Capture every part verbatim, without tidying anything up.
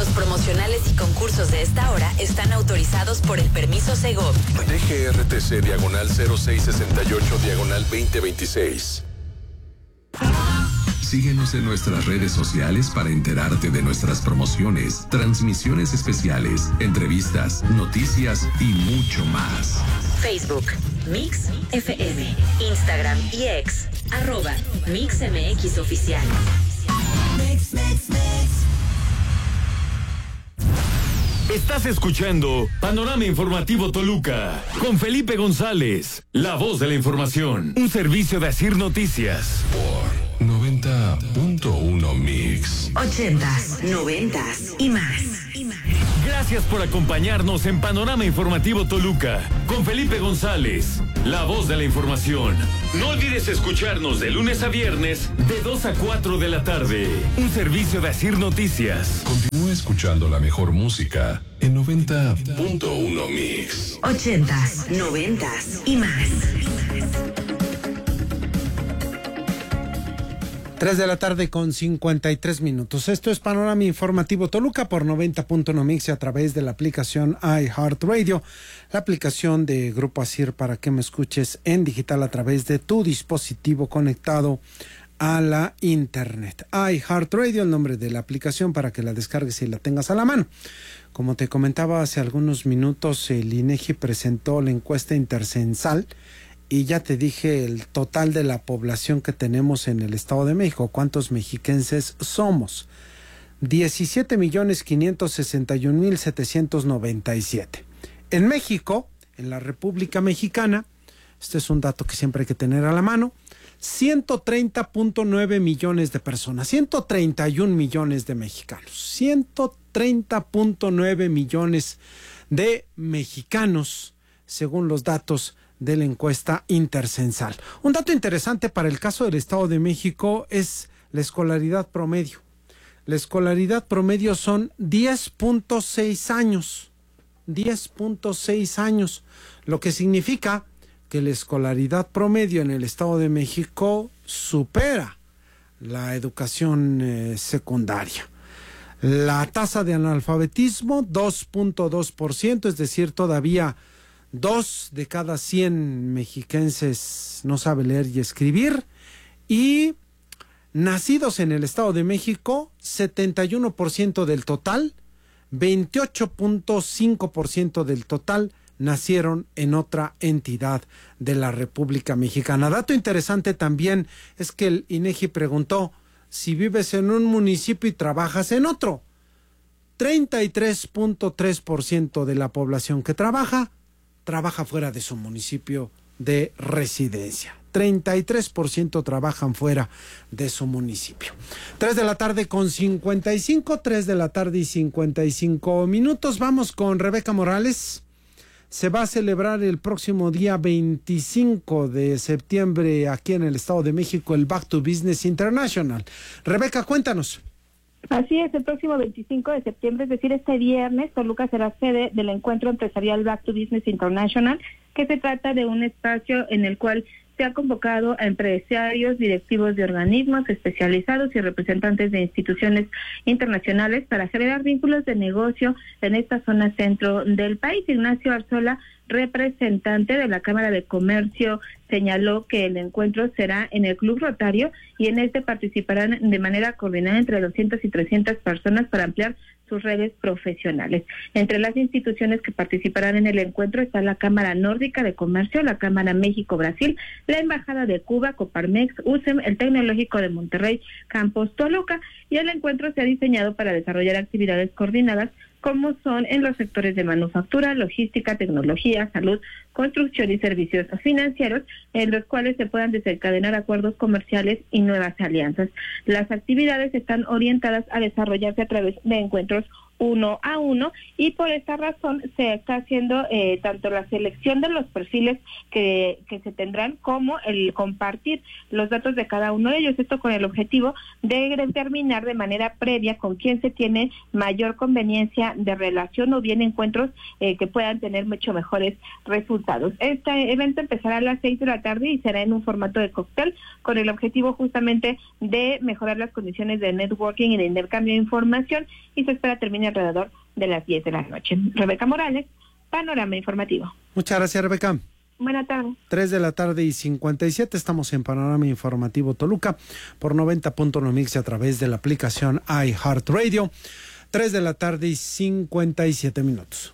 promocionales y concursos de esta hora están autorizados por el permiso Segov. D G R T C diagonal cero seis sesenta y ocho diagonal veinte veintiséis. Síguenos en nuestras redes sociales para enterarte de nuestras promociones, transmisiones especiales, entrevistas, noticias y mucho más. Facebook, Mix F M, Instagram y X, arroba Mix M X Oficial. Mix, mix, mix. Estás escuchando Panorama Informativo Toluca con Felipe González, la voz de la información, un servicio de Asir Noticias. Por noventa punto uno Mix. Ochentas, noventas y más. Gracias por acompañarnos en Panorama Informativo Toluca con Felipe González, la voz de la información. No olvides escucharnos de lunes a viernes de dos a cuatro de la tarde. Un servicio de Asir Noticias. Continúa escuchando la mejor música en noventa punto uno Mix. Ochentas, noventas y más. Tres de la tarde con cincuenta y tres minutos. Esto es Panorama Informativo Toluca por noventa punto uno Mix y a través de la aplicación iHeartRadio, la aplicación de Grupo Asir para que me escuches en digital a través de tu dispositivo conectado a la internet. iHeartRadio, el nombre de la aplicación para que la descargues y la tengas a la mano. Como te comentaba hace algunos minutos, el INEGI presentó la encuesta intercensal. Y ya te dije el total de la población que tenemos en el Estado de México. ¿Cuántos mexiquenses somos? diecisiete millones quinientos sesenta y un mil setecientos noventa y siete. En México, en la República Mexicana, este es un dato que siempre hay que tener a la mano, ciento treinta punto nueve millones de personas, ciento treinta y un millones de mexicanos, ciento treinta punto nueve millones de mexicanos, según los datos de la encuesta intercensal. Un dato interesante para el caso del Estado de México es la escolaridad promedio. La escolaridad promedio son diez punto seis años. diez punto seis años, lo que significa que la escolaridad promedio en el Estado de México supera la educación eh, secundaria. La tasa de analfabetismo, dos punto dos por ciento, es decir, todavía Dos de cada cien mexiquenses no sabe leer y escribir. Y nacidos en el Estado de México, setenta y uno por ciento del total, veintiocho punto cinco por ciento del total nacieron en otra entidad de la República Mexicana. Dato interesante también es que el INEGI preguntó si vives en un municipio y trabajas en otro. treinta y tres punto tres por ciento de la población que trabaja trabaja fuera de su municipio de residencia. treinta y tres por ciento trabajan fuera de su municipio. Tres de la tarde con cincuenta y cinco, tres de la tarde y cincuenta y cinco minutos. Vamos con Rebeca Morales. Se va a celebrar el próximo día veinticinco de septiembre aquí en el Estado de México el Back to Business International. Rebeca, cuéntanos. Así es, el próximo veinticinco de septiembre, es decir, este viernes, Toluca será sede del encuentro empresarial Back to Business International, que se trata de un espacio en el cual se ha convocado a empresarios, directivos de organismos especializados y representantes de instituciones internacionales para generar vínculos de negocio en esta zona centro del país. Ignacio Arzola, representante de la Cámara de Comercio, señaló que el encuentro será en el Club Rotario y en este participarán de manera coordinada entre doscientas y trescientas personas para ampliar sus redes profesionales. Entre las instituciones que participarán en el encuentro está la Cámara Nórdica de Comercio, la Cámara México-Brasil, la Embajada de Cuba, Coparmex, U S E M, el Tecnológico de Monterrey, Campus Toluca, y el encuentro se ha diseñado para desarrollar actividades coordinadas como son en los sectores de manufactura, logística, tecnología, salud, construcción y servicios financieros, en los cuales se puedan desencadenar acuerdos comerciales y nuevas alianzas. Las actividades están orientadas a desarrollarse a través de encuentros uno a uno y por esta razón se está haciendo eh, tanto la selección de los perfiles que, que se tendrán como el compartir los datos de cada uno de ellos, esto con el objetivo de determinar de manera previa con quién se tiene mayor conveniencia de relación o bien encuentros eh, que puedan tener mucho mejores resultados. Este evento empezará a las seis de la tarde y será en un formato de cóctel con el objetivo justamente de mejorar las condiciones de networking y de intercambio de información y se espera terminar alrededor de las diez de la noche. Rebeca Morales, Panorama Informativo. Muchas gracias, Rebeca. Buenas tardes. tres de la tarde y cincuenta y siete, estamos en Panorama Informativo Toluca por noventa punto uno Mix a través de la aplicación iHeartRadio. tres de la tarde y cincuenta y siete minutos.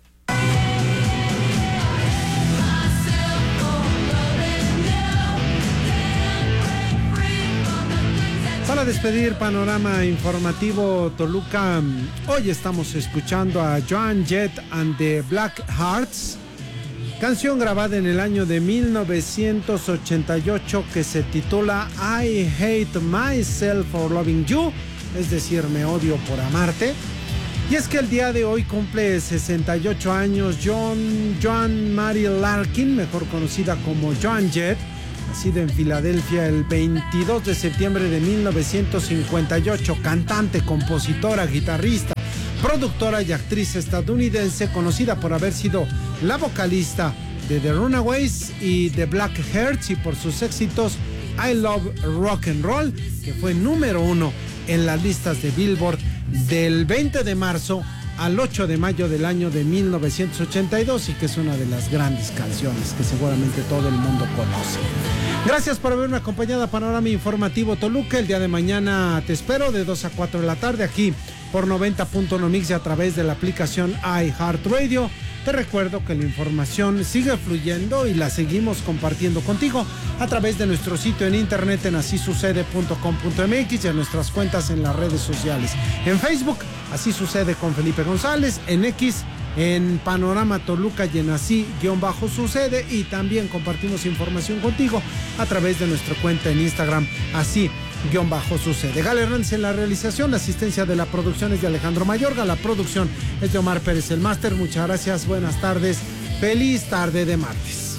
Para despedir Panorama Informativo Toluca, hoy estamos escuchando a Joan Jett and the Black Hearts, canción grabada en el año de mil novecientos ochenta y ocho que se titula I Hate Myself for Loving You, es decir, me odio por amarte. Y es que el día de hoy cumple sesenta y ocho años John, Joan Mary Larkin, mejor conocida como Joan Jett, nacida en Filadelfia el veintidós de septiembre de mil novecientos cincuenta y ocho, cantante, compositora, guitarrista, productora y actriz estadounidense, conocida por haber sido la vocalista de The Runaways y The Black Hearts y por sus éxitos I Love Rock and Roll, que fue número uno en las listas de Billboard del veinte de marzo al ocho de mayo del año de mil novecientos ochenta y dos y que es una de las grandes canciones que seguramente todo el mundo conoce. Gracias por haberme acompañado a Panorama Informativo Toluca. El día de mañana te espero de dos a cuatro de la tarde aquí por noventa punto uno Mix y a través de la aplicación iHeartRadio. Te recuerdo que la información sigue fluyendo y la seguimos compartiendo contigo a través de nuestro sitio en internet en así sucede punto com punto mx y en nuestras cuentas en las redes sociales. En Facebook, Así Sucede con Felipe González, en X, en Panorama Toluca y en Así guión bajo sucede, y también compartimos información contigo a través de nuestra cuenta en Instagram, Así guión bajo sucede. Gale Hernández en la realización, la asistencia de la producción es de Alejandro Mayorga, la producción es de Omar Pérez el máster. Muchas gracias, buenas tardes, feliz tarde de martes.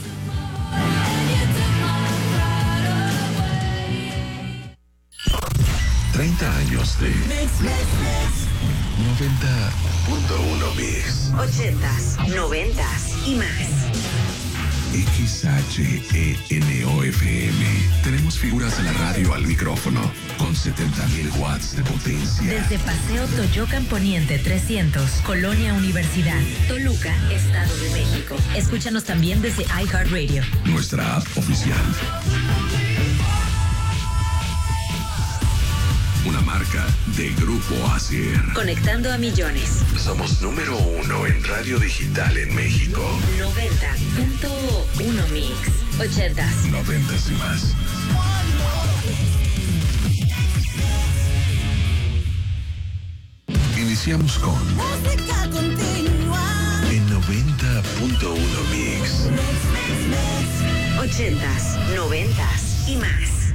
treinta años de noventa punto uno Mix. ochentas, noventas y más. X H E N O F M. Tenemos figuras de la radio al micrófono con setenta mil watts de potencia. Desde Paseo Toyocan Poniente trescientos, Colonia Universidad, Toluca, Estado de México. Escúchanos también desde iHeartRadio. Nuestra app oficial. Una marca de Grupo Asier. Conectando a millones. Somos número uno en radio digital en México. noventa punto uno Mix. ochentas. Noventas y más. Iniciamos con Música continua. en noventa punto uno Mix. ochentas, noventas y más.